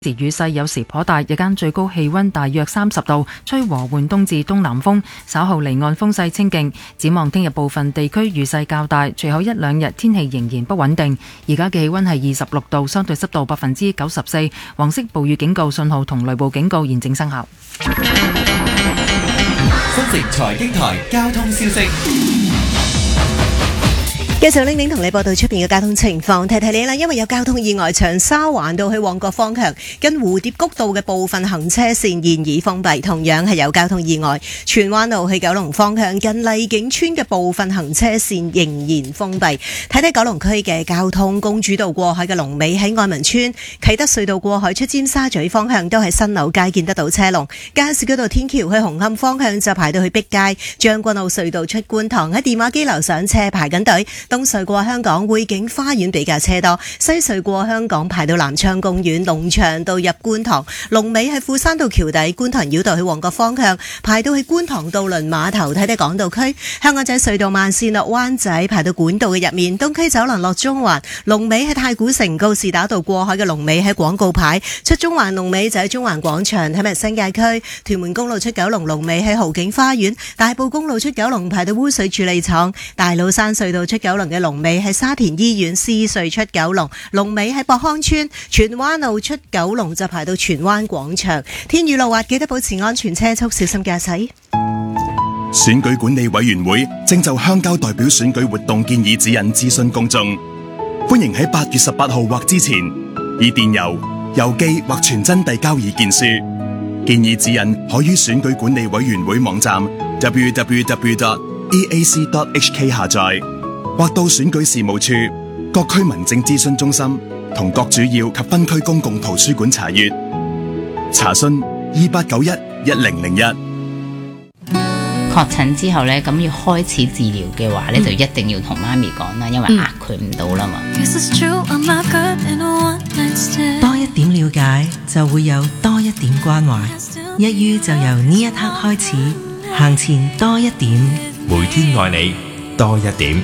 時雨勢有時頗大，日間最高氣溫大約30度，吹和緩東至東南風，稍後離岸風勢清勁。展望聽日部分地區雨勢較大，隨後一兩日天氣仍然不穩定。而家嘅氣溫係26度，相對濕度94%，黃色暴雨警告信號同雷暴警告現正生效。 新城財經台交通消息。 繼續玲玲同你報道出邊嘅交通情況，提提你啦，因為有交通意外，長沙灣道去旺角方向跟蝴蝶谷道嘅部分行車線現已封閉，同樣係有交通意外。荃灣路去九龍方向近麗景村嘅部分行車線仍然封閉。睇睇九龍區嘅交通，公主道過海嘅龍尾喺愛民村，啟德隧道過海出尖沙咀方向都喺新樓街見得到車龍，加士居道天橋去紅磡方向就排到去碧街，將軍澳隧道出觀塘喺電話機樓上車排緊隊。東隧過香港匯景花園比較車多，西隧過香港排到南昌公園，龍翔道入觀塘，龍尾喺富山道橋底，觀塘繞道去旺角方向排到去觀塘渡輪碼頭。睇睇港島區，香港仔隧道慢線落灣仔排到管道嘅入面，東區走廊落中環，龍尾喺太古城，告士打道過海嘅龍尾喺廣告牌，出中環龍尾就喺中環廣場。睇埋新界區，屯門公路出九龍龍尾喺豪景花園，大埔公路出九龍排到污水處理廠，大老山隧道出九龍嘅龍尾喺沙田醫院，獅隧出九龍龍尾喺博康村，荃灣路出九龍就排到荃灣廣場。天雨路滑，記得保持安全車速，小心駕駛。 選舉管理委員會正就鄉郊代表選舉活動建議指引諮詢公眾，歡迎喺8月18號或之前以電郵、郵寄或傳真遞交意見書。建議指引可於選舉管理委員會網站 www.eac.hk 下載，或到選舉事務處、各區民政諮詢中心同各主要及分區公共圖書館查閱。查詢28911001。 確診之後呢，咁要開始治療嘅話呢，就一定要同媽咪講啦，因為壓佢唔到啦嘛。 多一點了解，就會有多一點關懷。一於就由呢一刻開始，行前多一點， 每天愛你多一點。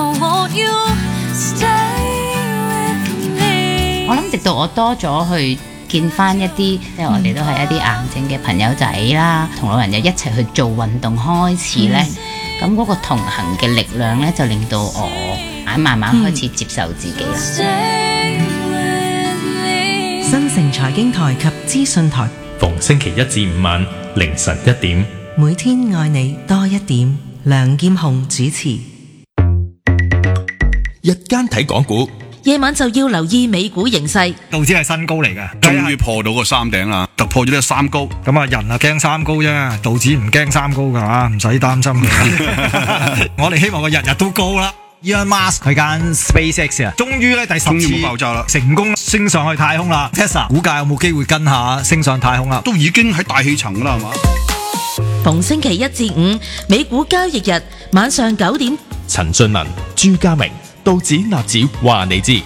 我諗直到我多咗去見翻一啲，即係我哋都係一啲癌症嘅朋友仔啦，同老人又一齊去做運動開始呢。咁嗰個同行嘅力量呢，就令到我慢慢開始接受自己啦。 新城財經台及資訊台， 逢星期1至5晚凌晨1點， 每天愛你多一點。梁劍虹主持。 日間睇港股， 夜晚就要留意美股形勢。 道指係新高嚟嘅， 終於破到個三頂啦，突破咗呢個三高。 咁啊，人啊驚三高啫，道指唔驚三高噶吓，唔使擔心嘅。我哋希望佢日日都高啦。Elon Musk 佢間 SpaceX 啊，終於咧第10次爆炸啦， 成功升上去太空啦。Tesla 股價有冇機會跟下升上太空啦？ 都已經喺大氣層啦，係嘛？ 逢星期1至5，美股交易日晚上9點， 陳俊文、朱家明，道指納指話你知。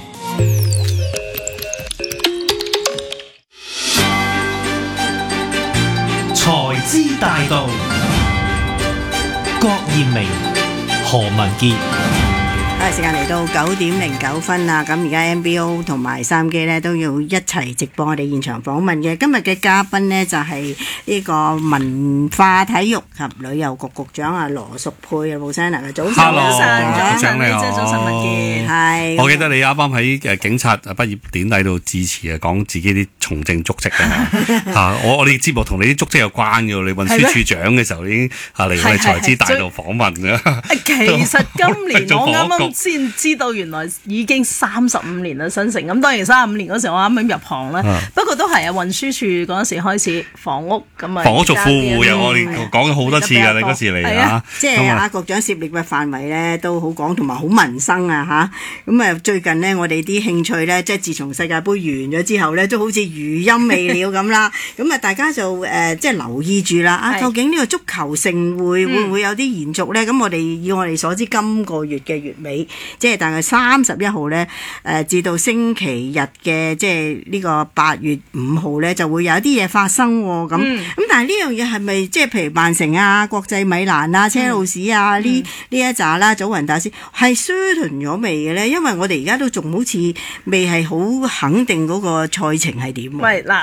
財資大道，郭艷明、何文傑。 時間嚟到9點09分啦，咁而家 MBO 同埋三機咧都要一齊直播我哋現場訪問嘅。今日嘅嘉賓呢，就係呢個文化體育及旅遊局局長啊羅淑佩啊，早晨啊，早晨， 局長你好， 早晨文傑，係。 我記得你啱啱喺警察畢業典禮度致辭啊，講自己啲從政足跡嘅嚇。我哋節目同你啲足跡有關嘅，你運輸處長嘅時候已經嚟我哋財資大道訪問嘅。 其實今年我啱啱先知道原來已經35年啦，新城。咁當然35年嗰時我啱啱入行啦，不過都係啊運輸處嗰陣時開始房屋咁啊。 房屋族富戶有我哋講咗好多次㗎，你嗰時嚟嚇。 即係阿局長涉獵嘅範圍咧都好廣，同埋好民生啊嚇。咁啊最近呢，我哋啲興趣咧，即係自從世界盃完咗之後咧，都好似餘音未了咁啦。咁啊大家就即係留意住啦。啊，究竟呢個足球盛會會唔會有啲延續咧？咁我哋以我哋所知，今個月嘅月尾。即係大概31號咧，至到星期日嘅即係呢個8月5號咧，就會有啲嘢發生喎。咁但係呢樣嘢係咪即係譬如曼城啊、國際米蘭啊、車路士啊呢一紮啦、祖雲達斯係 certain 咗未嘅咧？因為我哋而家都仲好似未係好肯定嗰個賽程係點。 喂嗱。